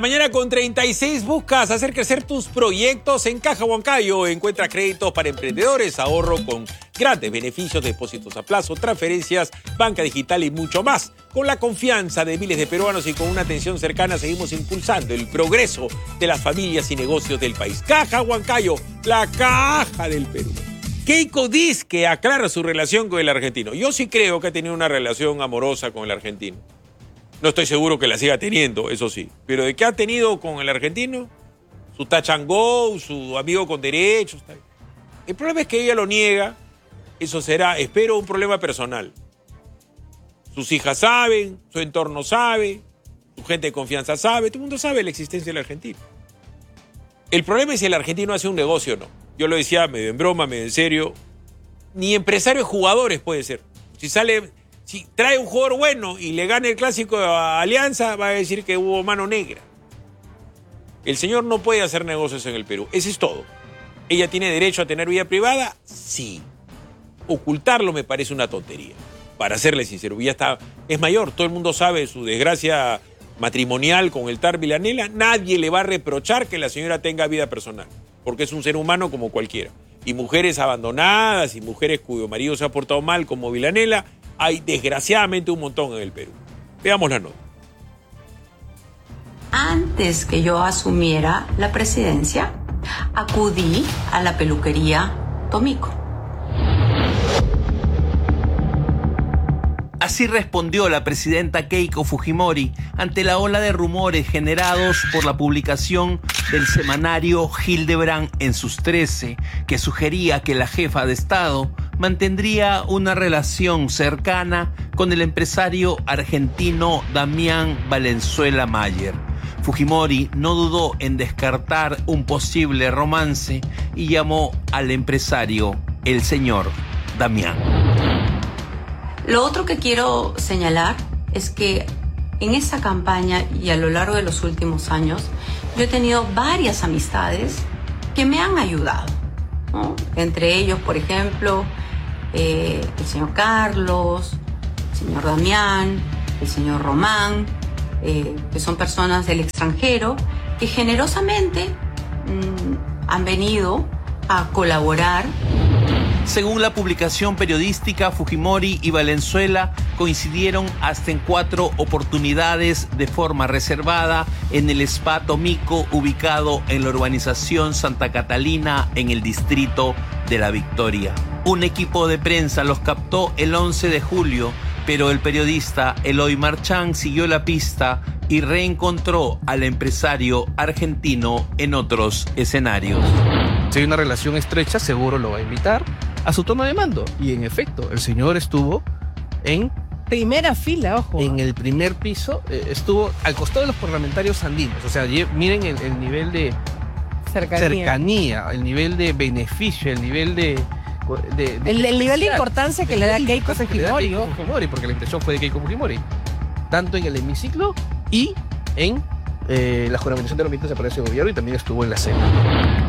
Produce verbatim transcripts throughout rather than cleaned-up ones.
Mañana con treinta y seis buscas hacer crecer tus proyectos en Caja Huancayo. Encuentra créditos para emprendedores, ahorro con grandes beneficios, depósitos a plazo, transferencias, banca digital y mucho más. Con la confianza de miles de peruanos y con una atención cercana seguimos impulsando el progreso de las familias y negocios del país. Caja Huancayo, la caja del Perú. Keiko dice que aclara su relación con el argentino. Yo sí creo que ha tenido una relación amorosa con el argentino. No estoy seguro que la siga teniendo, eso sí. Pero de qué ha tenido con el argentino, su touch and go, su amigo con derechos. Tal. El problema es que ella lo niega. Eso será, espero, un problema personal. Sus hijas saben, su entorno sabe, su gente de confianza sabe, todo el mundo sabe la existencia del argentino. El problema es si el argentino hace un negocio o no. Yo lo decía medio en broma, medio en serio. Ni empresarios jugadores puede ser. Si sale... Si trae un jugador bueno y le gana el clásico a Alianza, va a decir que hubo mano negra. El señor no puede hacer negocios en el Perú. Eso es todo. ¿Ella tiene derecho a tener vida privada? Sí. Ocultarlo me parece una tontería. Para serle sincero, ya está, es mayor. Todo el mundo sabe su desgracia matrimonial con el Tar Villanela. Nadie le va a reprochar que la señora tenga vida personal, porque es un ser humano como cualquiera. Y mujeres abandonadas y mujeres cuyo marido se ha portado mal como Villanela, hay desgraciadamente un montón en el Perú. Veamos la nota. Antes que yo asumiera la presidencia, acudí a la peluquería Tomiko. Así respondió la presidenta Keiko Fujimori ante la ola de rumores generados por la publicación del semanario Hildebrand en sus trece, que sugería que la jefa de Estado mantendría una relación cercana con el empresario argentino Damián Valenzuela Mayer. Fujimori no dudó en descartar un posible romance y llamó al empresario el señor Damián. Lo otro que quiero señalar es que en esa campaña y a lo largo de los últimos años, yo he tenido varias amistades que me han ayudado, ¿no? Entre ellos, por ejemplo, eh, el señor Carlos, el señor Damián, el señor Román, eh, que son personas del extranjero que generosamente mmm, han venido a colaborar. Según la publicación periodística, Fujimori y Valenzuela coincidieron hasta en cuatro oportunidades de forma reservada en el Spa Tomiko, ubicado en la urbanización Santa Catalina, en el distrito de La Victoria. Un equipo de prensa los captó el once de julio, pero el periodista Eloy Marchán siguió la pista y reencontró al empresario argentino en otros escenarios. Si hay una relación estrecha, seguro lo va a invitar a su toma de mando. Y en efecto, el señor estuvo en... Primera fila, ojo. En el primer piso, eh, estuvo al costado de los parlamentarios andinos. O sea, miren el, el nivel de cercanía. cercanía, el nivel de beneficio, el nivel de... de, de el, el nivel de importancia que le da Keiko Fujimori. Keiko Fujimori, porque la intención fue de Keiko Fujimori. Tanto en el hemiciclo y en eh, la juramentación de los ministros de Palacio de Gobierno, y también estuvo en la cena.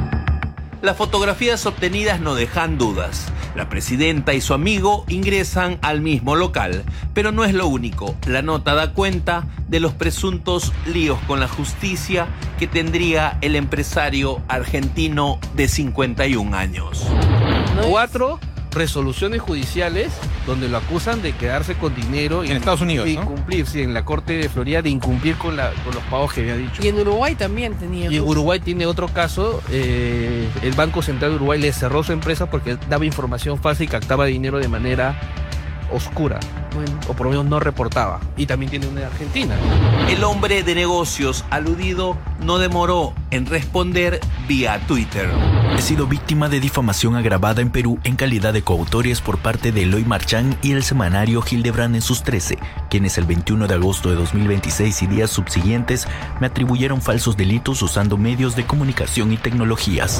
Las fotografías obtenidas no dejan dudas. La presidenta y su amigo ingresan al mismo local, pero no es lo único. La nota da cuenta de los presuntos líos con la justicia que tendría el empresario argentino de cincuenta y un años. Cuatro resoluciones judiciales donde lo acusan de quedarse con dinero en y, Estados Unidos, y ¿no? incumplir, sí, en la Corte de Florida, de incumplir con, la, con los pagos que había dicho. Y en Uruguay también tenía. Y en Uruguay tiene otro caso. Eh, el Banco Central de Uruguay le cerró su empresa porque daba información falsa y captaba dinero de manera oscura. Bueno, o por lo menos no reportaba. Y también tiene una de Argentina. El hombre de negocios aludido no demoró en responder vía Twitter. He sido víctima de difamación agravada en Perú en calidad de coautores por parte de Eloy Marchán y el semanario Hildebrand en sus trece, quienes el veintiuno de agosto de dos mil veintiséis y días subsiguientes me atribuyeron falsos delitos usando medios de comunicación y tecnologías.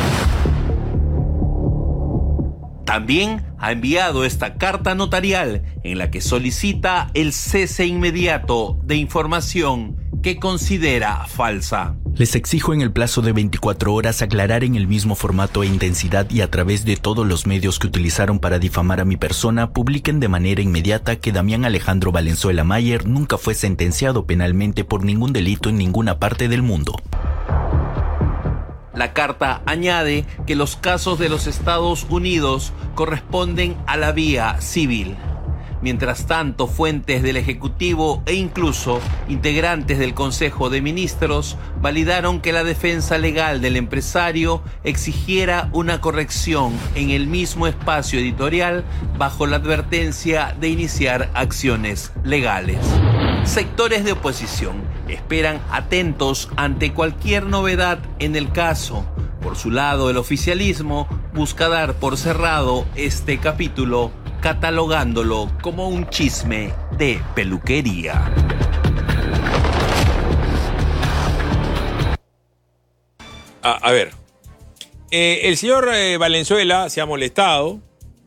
También ha enviado esta carta notarial en la que solicita el cese inmediato de información que considera falsa. Les exijo en el plazo de veinticuatro horas aclarar en el mismo formato e intensidad y a través de todos los medios que utilizaron para difamar a mi persona, publiquen de manera inmediata que Damián Alejandro Valenzuela Mayer nunca fue sentenciado penalmente por ningún delito en ninguna parte del mundo. La carta añade que los casos de los Estados Unidos corresponden a la vía civil. Mientras tanto, fuentes del Ejecutivo e incluso integrantes del Consejo de Ministros validaron que la defensa legal del empresario exigiera una corrección en el mismo espacio editorial bajo la advertencia de iniciar acciones legales. Sectores de oposición esperan atentos ante cualquier novedad en el caso. Por su lado, el oficialismo busca dar por cerrado este capítulo, catalogándolo como un chisme de peluquería. A, a ver, eh, el señor eh, Valenzuela se ha molestado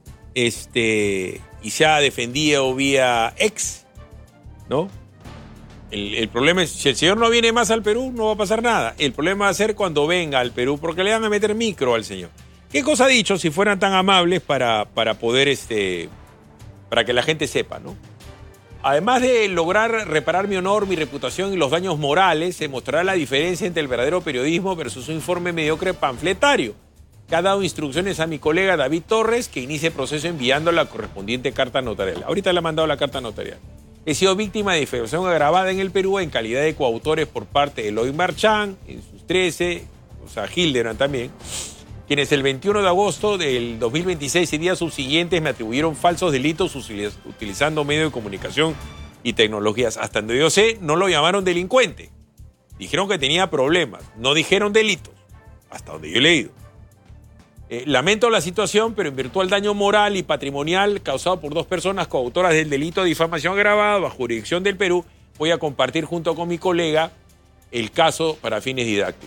este, y se ha defendido vía ex, ¿no? El, el problema es, si el señor no viene más al Perú, no va a pasar nada. El problema va a ser cuando venga al Perú, porque le van a meter micro al señor. ¿Qué cosa ha dicho si fueran tan amables para, para poder, este, para que la gente sepa, ¿no? Además de lograr reparar mi honor, mi reputación y los daños morales, se mostrará la diferencia entre el verdadero periodismo versus un informe mediocre panfletario, que ha dado instrucciones a mi colega David Torres que inicie el proceso enviando la correspondiente carta notarial. Ahorita le ha mandado la carta notarial. He sido víctima de difamación agravada en el Perú en calidad de coautores por parte de Eloy Marchán, en sus trece, o sea, Hildebrand también, quienes el veintiuno de agosto del dos mil veintiséis y días subsiguientes me atribuyeron falsos delitos utilizando medios de comunicación y tecnologías. Hasta donde yo sé, no lo llamaron delincuente. Dijeron que tenía problemas, no dijeron delitos, hasta donde yo he leído. Eh, lamento la situación, pero en virtud del daño moral y patrimonial causado por dos personas coautoras del delito de difamación agravada bajo jurisdicción del Perú, voy a compartir junto con mi colega el caso para fines didácticos.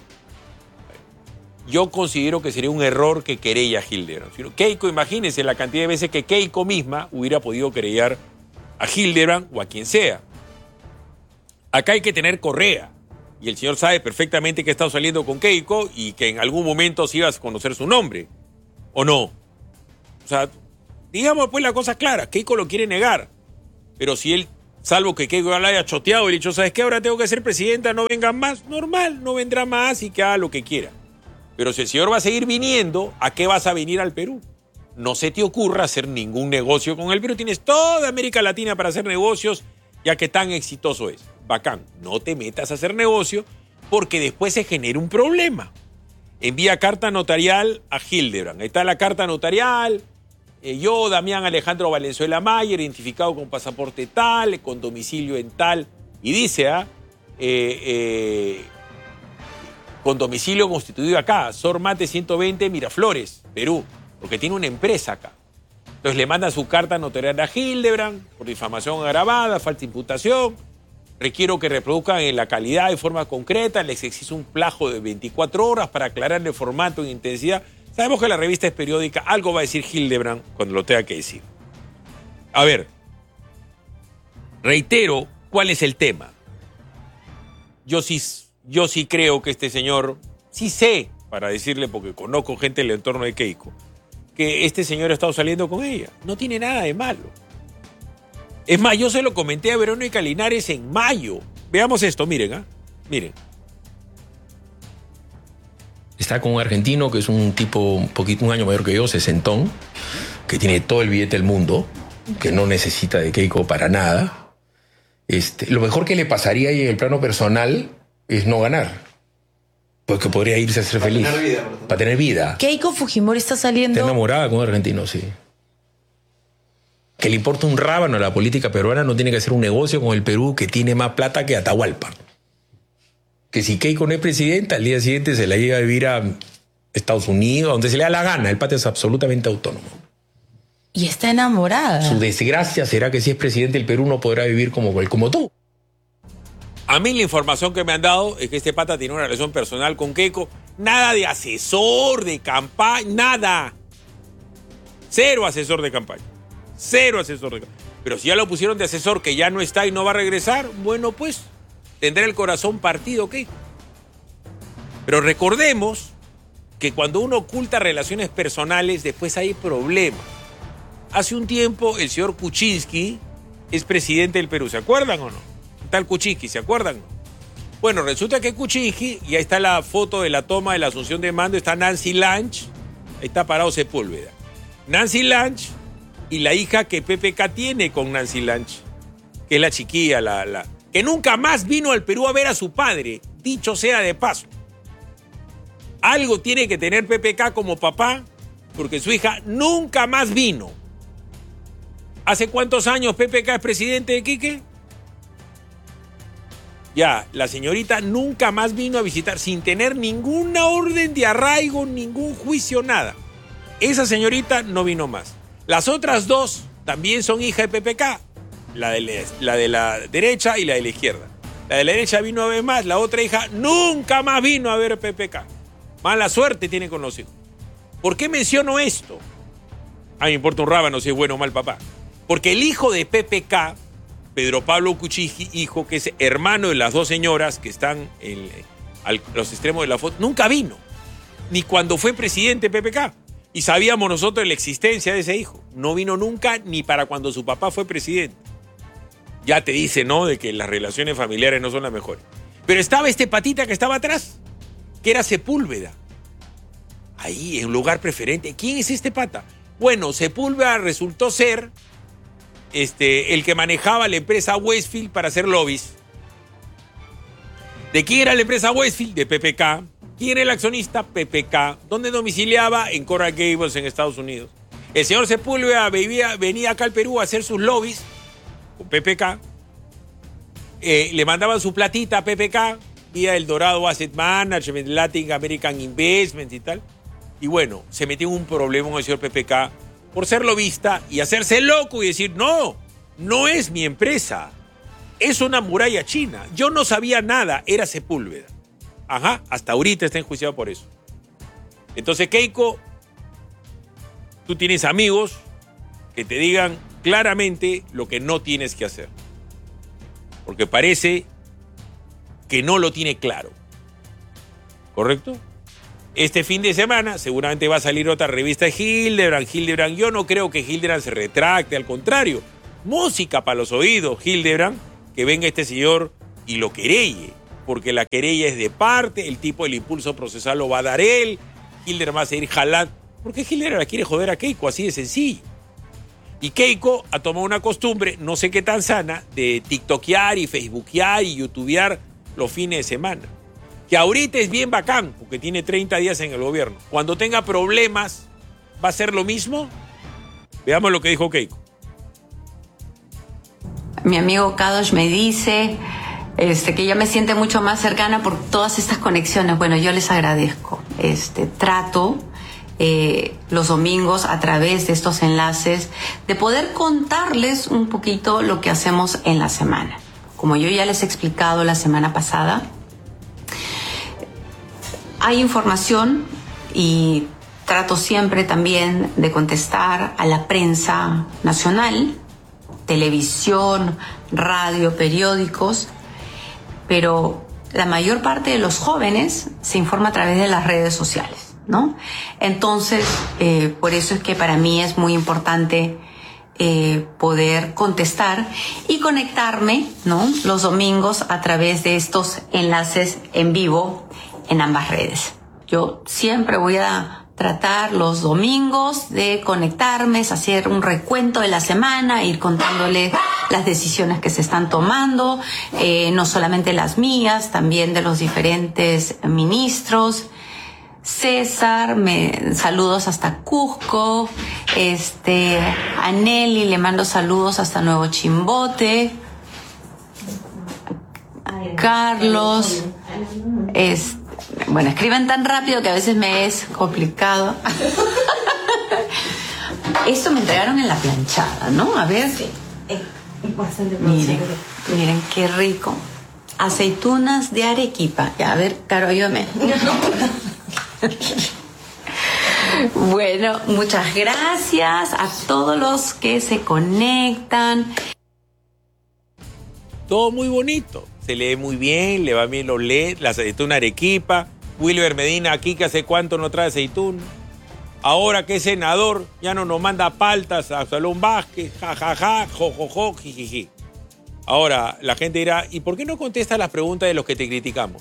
Yo considero que sería un error que querella a Hildebrand. Keiko, imagínense la cantidad de veces que Keiko misma hubiera podido querellar a Hildebrand o a quien sea. Acá hay que tener correa. Y el señor sabe perfectamente que ha estado saliendo con Keiko y que en algún momento se iba a conocer su nombre. ¿O no? O sea, digamos pues la cosa clara. Keiko lo quiere negar. Pero si él, salvo que Keiko ya la haya choteado y le dicho, ¿sabes qué? Ahora tengo que ser presidenta, no vengan más. Normal, no vendrá más y que haga lo que quiera. Pero si el señor va a seguir viniendo, ¿a qué vas a venir al Perú? No se te ocurra hacer ningún negocio con el Perú. Tienes toda América Latina para hacer negocios, ya que tan exitoso es. Bacán, no te metas a hacer negocio porque después se genera un problema. Envía carta notarial a Hildebrand. Ahí está la carta notarial. Eh, yo, Damián Alejandro Valenzuela Mayer, identificado con pasaporte tal, con domicilio en tal. Y dice, ¿ah? Eh, eh, con domicilio constituido acá, Sor Mate ciento veinte, Miraflores, Perú, porque tiene una empresa acá. Entonces le manda su carta notarial a Hildebrand por difamación agravada, falsa imputación. Requiero que reproduzcan en la calidad de forma concreta, les exige un plazo de veinticuatro horas para aclarar el formato e intensidad. Sabemos que la revista es periódica, algo va a decir Hildebrand cuando lo tenga que decir. A ver, reitero cuál es el tema. Yo sí... Yo sí creo que este señor, sí sé, para decirle, porque conozco gente del entorno de Keiko, que este señor ha estado saliendo con ella. No tiene nada de malo. Es más, yo se lo comenté a Verónica Linares en mayo. Veamos esto, miren, ¿ah? Miren. Está con un argentino que es un tipo un poquito, un año mayor que yo, sesentón, que tiene todo el billete del mundo, que no necesita de Keiko para nada. Este, lo mejor que le pasaría ahí en el plano personal es no ganar. Porque podría irse a ser feliz. Para tener vida. Para tener vida. Keiko Fujimori está saliendo... Está enamorada con un argentino, sí. Que le importa un rábano a la política peruana, no tiene que hacer un negocio con el Perú que tiene más plata que Atahualpa. Que si Keiko no es presidenta, al día siguiente se la lleva a vivir a Estados Unidos, donde se le da la gana. El pata es absolutamente autónomo. Y está enamorada. Su desgracia será que si es presidente el Perú no podrá vivir como, como tú. A mí la información que me han dado es que este pata tiene una relación personal con Keiko. Nada de asesor de campaña, nada. Cero asesor de campaña. Cero asesor de campaña. Pero si ya lo pusieron de asesor que ya no está y no va a regresar, bueno pues, tendrá el corazón partido, Keiko. Pero recordemos que cuando uno oculta relaciones personales, después hay problemas. Hace un tiempo, el señor Kuczynski es presidente del Perú, ¿se acuerdan o no? Tal Kuczynski, ¿se acuerdan? Bueno, resulta que Kuczynski, y ahí está la foto de la toma de la asunción de mando, está Nancy Lange, ahí está parado Sepúlveda. Nancy Lange y la hija que P P K tiene con Nancy Lange, que es la chiquilla, la, la, que nunca más vino al Perú a ver a su padre, dicho sea de paso. Algo tiene que tener P P K como papá, porque su hija nunca más vino. ¿Hace cuántos años P P K es presidente de Quique? Ya, la señorita nunca más vino a visitar sin tener ninguna orden de arraigo, ningún juicio, nada. Esa señorita no vino más. Las otras dos también son hijas de P P K, la de la, la de la derecha y la de la izquierda. La de la derecha vino a ver más, la otra hija nunca más vino a ver P P K. Mala suerte tiene con los hijos. ¿Por qué menciono esto? A mí me importa un rábano si es bueno o mal papá. Porque el hijo de P P K, Pedro Pablo Kuczynski, hijo que es hermano de las dos señoras que están en, a los extremos de la foto, nunca vino. Ni cuando fue presidente P P K. Y sabíamos nosotros de la existencia de ese hijo. No vino nunca ni para cuando su papá fue presidente. Ya te dice, ¿no?, de que las relaciones familiares no son las mejores. Pero estaba este patita que estaba atrás, que era Sepúlveda. Ahí, en un lugar preferente. ¿Quién es este pata? Bueno, Sepúlveda resultó ser este, el que manejaba la empresa Westfield para hacer lobbies. ¿De quién era la empresa Westfield? De P P K. ¿Quién era el accionista? P P K. ¿Dónde domiciliaba? En Coral Gables, en Estados Unidos. El señor Sepúlveda venía, venía acá al Perú a hacer sus lobbies con P P K. Eh, le mandaban su platita a P P K vía el Dorado Asset Management, Latin American Investments y tal. Y bueno, se metió en un problema con el señor P P K por ser lobista y hacerse loco y decir, no, no es mi empresa, es una muralla china. Yo no sabía nada, era Sepúlveda. Ajá, hasta ahorita está enjuiciado por eso. Entonces, Keiko, tú tienes amigos que te digan claramente lo que no tienes que hacer. Porque parece que no lo tiene claro. ¿Correcto? Este fin de semana seguramente va a salir otra revista de Hildebrand. Hildebrand, yo no creo que Hildebrand se retracte, al contrario. Música para los oídos, Hildebrand, que venga este señor y lo querelle. Porque la querella es de parte, el tipo del impulso procesal lo va a dar él, Hildebrand va a seguir jalando. Porque Hildebrand la quiere joder a Keiko, así de sencillo. Y Keiko ha tomado una costumbre, no sé qué tan sana, de tiktokear y facebookear y youtubear los fines de semana. Que ahorita es bien bacán, porque tiene treinta días en el gobierno. Cuando tenga problemas, ¿va a ser lo mismo? Veamos lo que dijo Keiko. Mi amigo Kadosh me dice este, que ya me siente mucho más cercana por todas estas conexiones. Bueno, yo les agradezco. Este, trato eh, los domingos a través de estos enlaces de poder contarles un poquito lo que hacemos en la semana. Como yo ya les he explicado la semana pasada, hay información y trato siempre también de contestar a la prensa nacional, televisión, radio, periódicos, pero la mayor parte de los jóvenes se informa a través de las redes sociales, ¿no? Entonces, eh, por eso es que para mí es muy importante eh, poder contestar y conectarme, ¿no?, los domingos a través de estos enlaces en vivo en ambas redes. Yo siempre voy a tratar los domingos de conectarme, hacer un recuento de la semana, ir contándole las decisiones que se están tomando, eh, no solamente las mías, también de los diferentes ministros. César, me, saludos hasta Cusco. Este, a Nelly le mando saludos hasta Nuevo Chimbote. Carlos, este, bueno, escriben tan rápido que a veces me es complicado. Esto me entregaron en la planchada, ¿no? A ver. Sí. Miren, miren qué rico. Aceitunas de Arequipa. Ya, a ver, Caro, ayúdame. Bueno, muchas gracias a todos los que se conectan. Todo muy bonito. se lee muy bien, le va bien los L E D, la aceituna Arequipa. Wilber Medina aquí que hace cuánto no trae aceituna. Ahora que es senador, ya no nos manda paltas a Absalón Vázquez, jajaja, jojojo, jijiji. Ahora, la gente dirá, ¿y por qué no contestas las preguntas de los que te criticamos?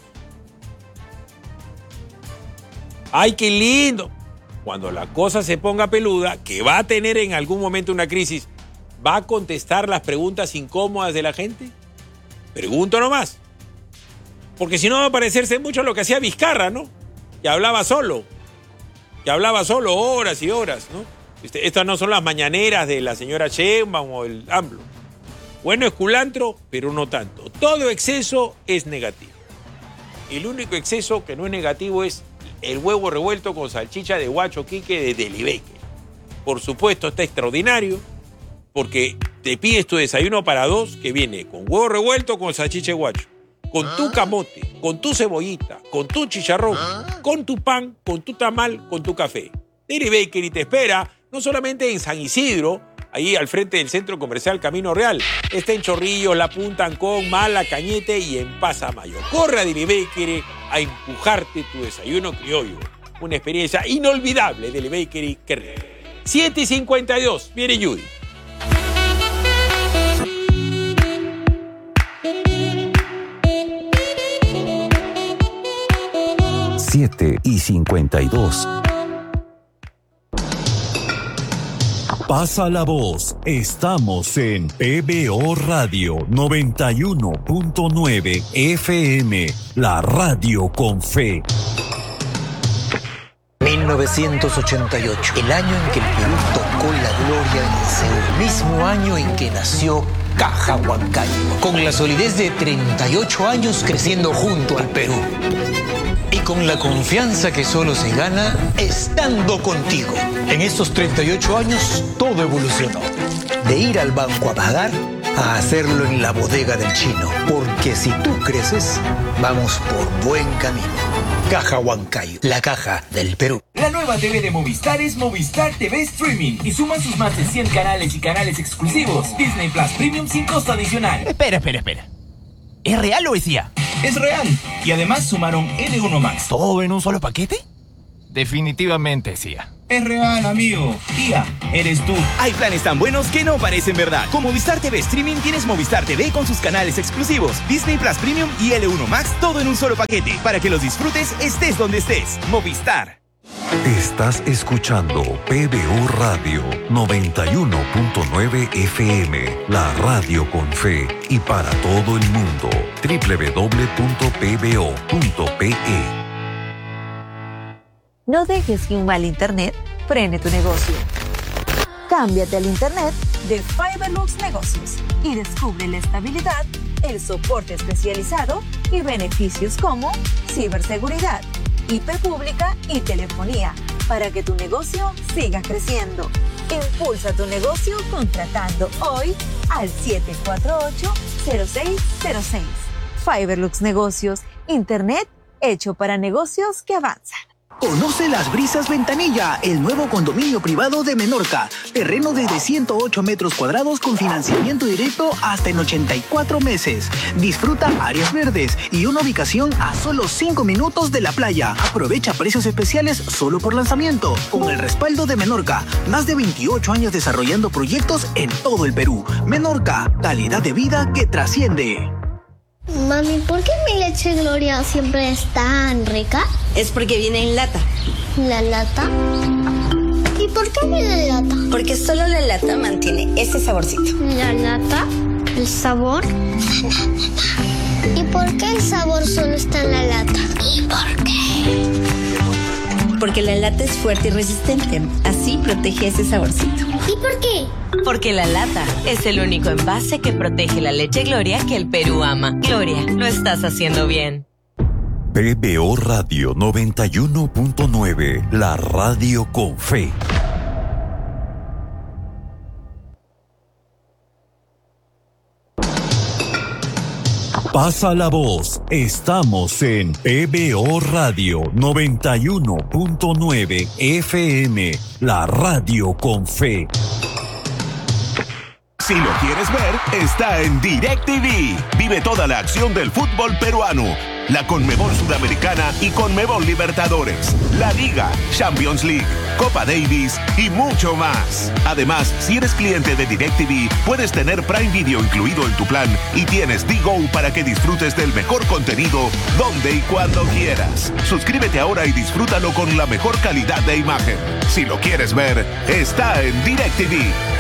¡Ay, qué lindo! Cuando la cosa se ponga peluda, que va a tener en algún momento una crisis, ¿va a contestar las preguntas incómodas de la gente? Pregunto nomás. Porque si no va a parecerse mucho a lo que hacía Vizcarra, ¿no? Que hablaba solo. Que hablaba solo horas y horas, ¿no? Estas no son las mañaneras de la señora Sheinbaum o el AMLO. Bueno, es culantro, pero no tanto. Todo exceso es negativo. El único exceso que no es negativo es el huevo revuelto con salchicha de Guacho Quique de Deli Baker. Por supuesto, está extraordinario, porque te pides tu desayuno para dos, que viene con huevo revuelto con salchicha de Guacho, con tu camote, con tu cebollita, con tu chicharrón, con tu pan, con tu tamal, con tu café. Deli Baker y te espera, no solamente en San Isidro, ahí al frente del Centro Comercial Camino Real, está en Chorrillos, La Punta, Ancón, Mala, Cañete y en Pasamayo. Corre a Deli Baker a empujarte tu desayuno criollo. Una experiencia inolvidable de Deli Baker que rico. siete y cincuenta y dos, viene Judy. siete y cincuenta y dos. Pasa la voz, estamos en P B O Radio noventa y uno punto nueve F M, la radio con fe. mil novecientos ochenta y ocho, el año en que el Perú tocó la gloria en el Seúl, mismo año en que nació Caja Huancayo, con la solidez de treinta y ocho años creciendo junto al Perú. Y con la confianza que solo se gana estando contigo. En estos treinta y ocho años todo evolucionó. De ir al banco a pagar a hacerlo en la bodega del chino. Porque si tú creces, vamos por buen camino. Caja Huancayo, la caja del Perú. La nueva T V de Movistar es Movistar T V Streaming y suma sus más de cien canales y canales exclusivos. Disney Plus Premium sin costo adicional. Espera, espera, espera. ¿Es real o es I A? Es real. Y además sumaron L uno Max. ¿Todo en un solo paquete? Definitivamente es I A. Es real, amigo. I A, eres tú. Hay planes tan buenos que no parecen verdad. Con Movistar T V Streaming tienes Movistar T V con sus canales exclusivos, Disney Plus Premium y L uno Max, todo en un solo paquete. Para que los disfrutes, estés donde estés. Movistar. Estás escuchando P B O Radio noventa y uno punto nueve F M, la radio con fe y para todo el mundo. doble u doble u doble u punto p b o punto p e. No dejes que un mal internet frene tu negocio. Cámbiate al internet de Fiberlux Negocios y descubre la estabilidad, el soporte especializado y beneficios como ciberseguridad, I P pública y telefonía para que tu negocio siga creciendo. Impulsa tu negocio contratando hoy al siete cuatro ocho, cero seis cero seis. Fiberlux Negocios, internet hecho para negocios que avanzan. Conoce Las Brisas Ventanilla, el nuevo condominio privado de Menorca. Terreno desde ciento ocho metros cuadrados con financiamiento directo hasta en ochenta y cuatro meses. Disfruta áreas verdes y una ubicación a solo cinco minutos de la playa. Aprovecha precios especiales solo por lanzamiento. Con el respaldo de Menorca, más de veintiocho años desarrollando proyectos en todo el Perú. Menorca, calidad de vida que trasciende. Mami, ¿por qué mi leche Gloria siempre es tan rica? Es porque viene en lata. ¿La lata? ¿Y por qué viene en lata? Porque solo la lata mantiene ese saborcito. ¿La lata? ¿El sabor? ¿Y por qué el sabor solo está en la lata? ¿Y por qué? Porque la lata es fuerte y resistente. Así protege ese saborcito. ¿Y por qué? Porque la lata es el único envase que protege la leche Gloria que el Perú ama. Gloria, lo estás haciendo bien. P B O Radio noventa y uno punto nueve, la radio con fe. Pasa la voz, estamos en P B O Radio noventa y uno punto nueve F M, la radio con fe. Si lo quieres ver, está en DirecTV. Vive toda la acción del fútbol peruano, la Conmebol Sudamericana y Conmebol Libertadores, la Liga, Champions League, Copa Davis y mucho más. Además, si eres cliente de DirecTV, puedes tener Prime Video incluido en tu plan y tienes D Go para que disfrutes del mejor contenido donde y cuando quieras. Suscríbete ahora y disfrútalo con la mejor calidad de imagen. Si lo quieres ver, está en DirecTV.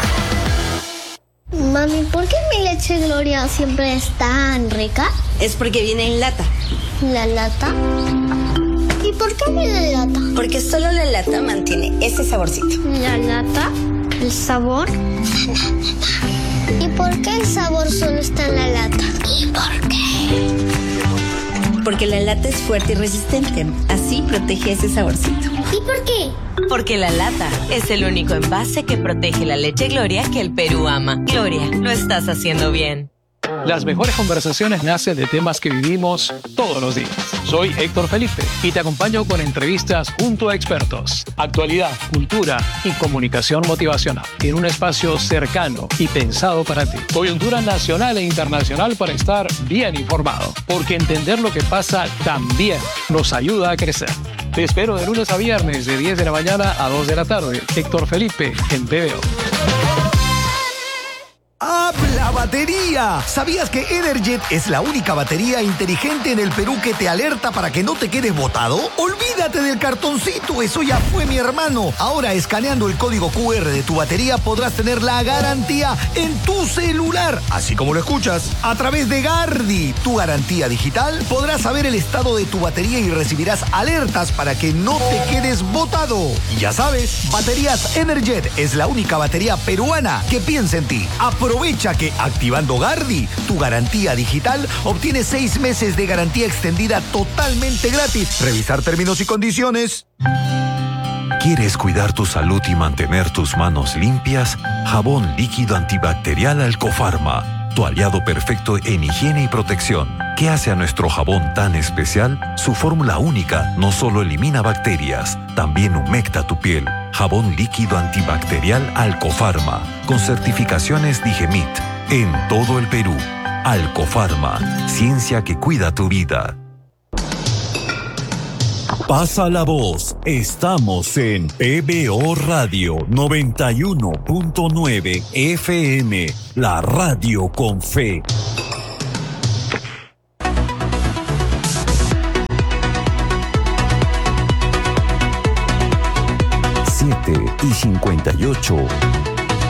Mami, ¿por qué mi leche Gloria siempre es tan rica? Es porque viene en lata. ¿La lata? ¿Y por qué viene en lata? Porque solo la lata mantiene ese saborcito. ¿La lata? ¿El sabor? ¿Y por qué el sabor solo está en la lata? ¿Y por qué? Porque la lata es fuerte y resistente. Así protege ese saborcito. ¿Y por qué? Porque la lata es el único envase que protege la leche Gloria que el Perú ama. Gloria, lo estás haciendo bien. Las mejores conversaciones nacen de temas que vivimos todos los días. Soy Héctor Felipe y te acompaño con entrevistas junto a expertos, actualidad, cultura y comunicación motivacional en un espacio cercano y pensado para ti. Coyuntura nacional e internacional para estar bien informado, porque entender lo que pasa también nos ayuda a crecer. Te espero de lunes a viernes de diez de la mañana a dos de la tarde. Héctor Felipe en P B O. ¡Habla batería! ¿Sabías que Energet es la única batería inteligente en el Perú que te alerta para que no te quedes botado? ¡Olvídate del cartoncito! ¡Eso ya fue, mi hermano! Ahora, escaneando el código Q R de tu batería, podrás tener la garantía en tu celular. Así como lo escuchas. A través de Gardi, tu garantía digital, podrás saber el estado de tu batería y recibirás alertas para que no te quedes botado. Y ya sabes, Baterías Energet es la única batería peruana que piensa en ti. Aprovecha que activando Gardi, tu garantía digital, obtienes seis meses de garantía extendida totalmente gratis. Revisar términos y condiciones. ¿Quieres cuidar tu salud y mantener tus manos limpias? Jabón líquido antibacterial Alcofarma, tu aliado perfecto en higiene y protección. ¿Qué hace a nuestro jabón tan especial? Su fórmula única no solo elimina bacterias, también humecta tu piel. Jabón líquido antibacterial Alcofarma, con certificaciones Digemit, en todo el Perú. Alcofarma, ciencia que cuida tu vida. Pasa la voz, estamos en P B O Radio noventa y uno punto nueve F M, la radio con fe. siete y cincuenta y ocho.